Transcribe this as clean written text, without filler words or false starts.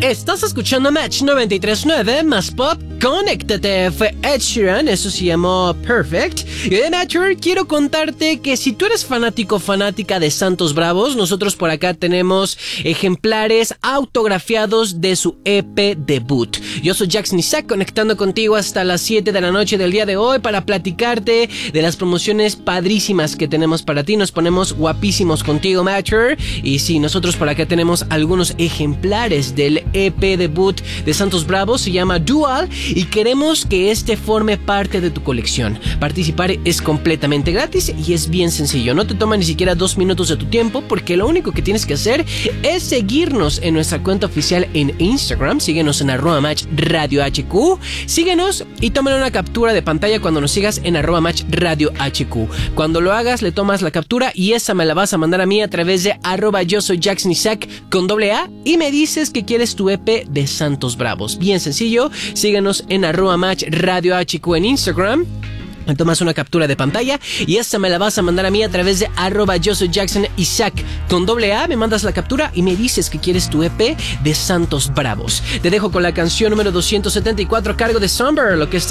Estás escuchando Match 93.9 más pop. Conéctate, fue Ed Sheeran, eso se llamó Perfect. Y de Nature, quiero contarte que si tú eres fanático o fanática de Santos Bravos, nosotros por acá tenemos ejemplares autografiados de su EP debut. Yo soy Jackson Isaac, conectando contigo hasta las 7 de la noche del día de hoy para platicarte de las promociones padrísimas que tenemos para ti. Nos ponemos guapísimos contigo, Matcher. Y sí, nosotros por acá tenemos algunos ejemplares del EP debut de Santos Bravos, se llama Dual, y queremos que este forme parte de tu colección. Participar es completamente gratis y es bien sencillo, no te toma ni siquiera 2 minutos de tu tiempo, porque lo único que tienes que hacer es seguirnos en nuestra cuenta oficial en Instagram. Síguenos en @matchradiohq, síguenos y tómale una captura de pantalla cuando nos sigas en @matchradiohq. Cuando lo hagas, le tomas la captura y esa me la vas a mandar a mí a través de @yo soy Jackson Isaac con AA y me dices que quieres tu EP de Santos Bravos. Bien sencillo, síguenos en @matchradiohq en Instagram. Tomas una captura de pantalla y esta me la vas a mandar a mí a través de @yo soy Jackson Isaac con AA. Me mandas la captura y me dices que quieres tu EP de Santos Bravos. Te dejo con la canción número 274 a cargo de Somber, lo que está